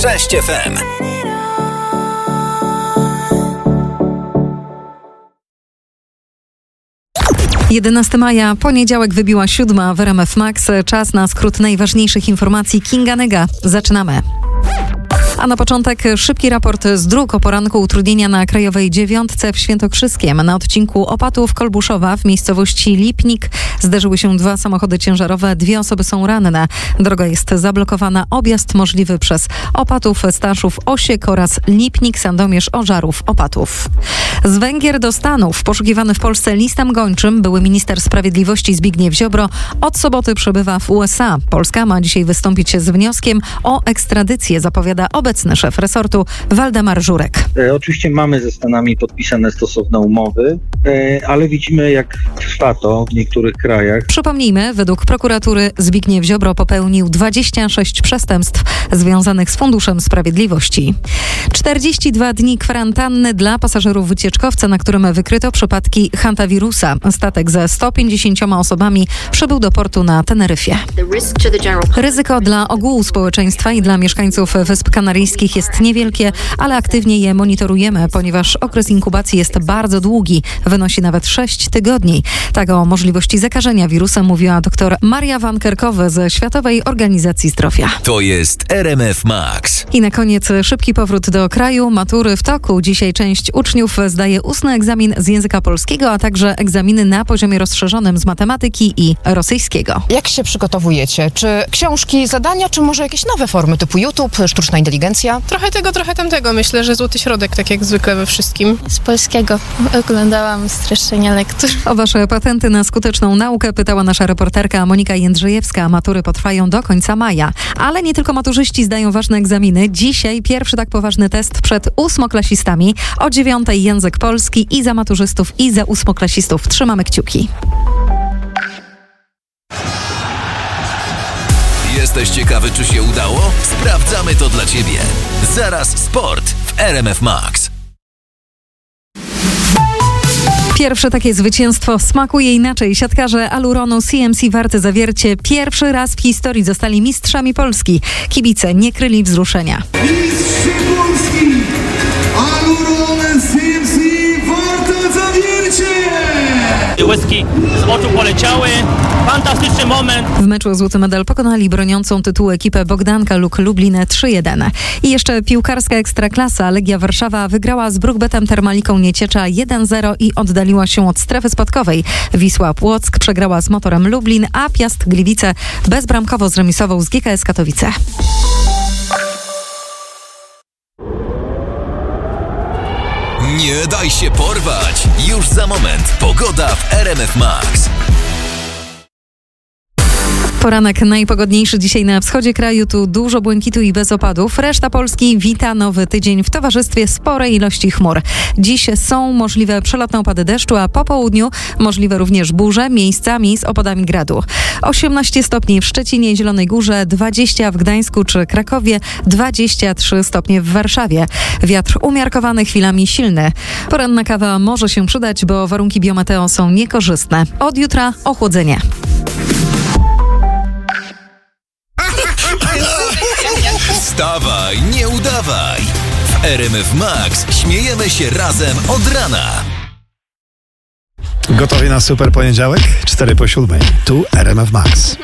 Cześć FM. 11 maja, poniedziałek, wybiła 7 w RMF Max. Czas na skrót najważniejszych informacji. Kinga Nega. Zaczynamy. A na początek szybki raport z dróg. O poranku utrudnienia na Krajowej 9 w Świętokrzyskiem. Na odcinku Opatów-Kolbuszowa w miejscowości Lipnik zderzyły się 2 samochody ciężarowe. 2 osoby są ranne. Droga jest zablokowana. Objazd możliwy przez Opatów, Staszów, Osiek oraz Lipnik, Sandomierz, Ożarów, Opatów. Z Węgier do Stanów. Poszukiwany w Polsce listem gończym były minister sprawiedliwości Zbigniew Ziobro od soboty przebywa w USA. Polska ma dzisiaj wystąpić z wnioskiem o ekstradycję, zapowiada obecny szef resortu Waldemar Żurek. Oczywiście mamy ze Stanami podpisane stosowne umowy, ale widzimy, jak trwa to w niektórych krajach. Przypomnijmy, według prokuratury Zbigniew Ziobro popełnił 26 przestępstw związanych z Funduszem Sprawiedliwości. 42 dni kwarantanny dla pasażerów wycieczkowca, na którym wykryto przypadki hantawirusa. Statek ze 150 osobami przybył do portu na Teneryfie. Ryzyko dla ogółu społeczeństwa i dla mieszkańców Wysp Kanaryjskich jest niewielkie, ale aktywnie je monitorujemy, ponieważ okres inkubacji jest bardzo długi, wynosi nawet 6 tygodni. Tak o możliwości zakażenia wirusem mówiła dr Maria Van Kerkhove ze Światowej Organizacji Zdrowia. To jest RMF Max. I na koniec szybki powrót do kraju. Matury w toku. Dzisiaj część uczniów zdaje ustny egzamin z języka polskiego, a także egzaminy na poziomie rozszerzonym z matematyki i rosyjskiego. Jak się przygotowujecie? Czy książki, zadania, czy może jakieś nowe formy typu YouTube, sztuczna inteligencja? Trochę tego, trochę tamtego. Myślę, że złoty środek, tak jak zwykle we wszystkim. Z polskiego oglądałam streszczenia lektur. O wasze patenty na skuteczną naukę pytała nasza reporterka Monika Jędrzejewska. Matury potrwają do końca maja. Ale nie tylko maturzyści zdają ważne egzaminy. Dzisiaj pierwszy tak poważny test przed 8-klasistami. O 9 język polski i za maturzystów, i za 8-klasistów. Trzymamy kciuki. Jesteś ciekawy, czy się udało? Sprawdzamy to dla Ciebie. Zaraz sport w RMF Max. Pierwsze takie zwycięstwo smakuje inaczej. Siatkarze Aluronu CMC Warty Zawiercie pierwszy raz w historii zostali mistrzami Polski. Kibice nie kryli wzruszenia. Mistrz Polski Aluron CMC Warta Zawiercie! Łezki z oczu poleciały. Fantastyczny moment. W meczu o złoty medal pokonali broniącą tytułu ekipę Bogdanka Luk Lublin 3-1. I jeszcze piłkarska ekstraklasa. Legia Warszawa wygrała z Brukbetem Termaliką Nieciecza 1-0 i oddaliła się od strefy spadkowej. Wisła Płock przegrała z Motorem Lublin, a Piast Gliwice bezbramkowo zremisował z GKS Katowice. Nie daj się porwać. Już za moment pogoda w RMF Max. Poranek najpogodniejszy dzisiaj na wschodzie kraju, tu dużo błękitu i bez opadów. Reszta Polski wita nowy tydzień w towarzystwie sporej ilości chmur. Dziś są możliwe przelotne opady deszczu, a po południu możliwe również burze, miejscami z opadami gradu. 18 stopni w Szczecinie, Zielonej Górze, 20 w Gdańsku czy Krakowie, 23 stopnie w Warszawie. Wiatr umiarkowany, chwilami silny. Poranna kawa może się przydać, bo warunki biometeo są niekorzystne. Od jutra ochłodzenie. Wstawaj, nie udawaj. W RMF Max śmiejemy się razem od rana. Gotowi na super poniedziałek? 6:45. Tu RMF Max.